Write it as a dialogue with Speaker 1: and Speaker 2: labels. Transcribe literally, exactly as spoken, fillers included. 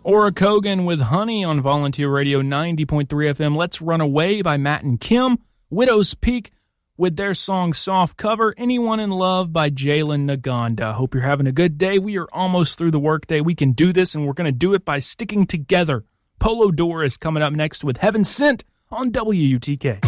Speaker 1: Ora Kogan with Honey on Volunteer Radio ninety point three F M. Let's Run Away by Matt and Kim. Widow's Peak with their song Soft Cover. Anyone in Love by Jalen Naganda. Hope you're having a good day. We are almost through the workday. We can do this, and we're going to do it by sticking together. Polo Door is coming up next with Heaven Sent on W U T K.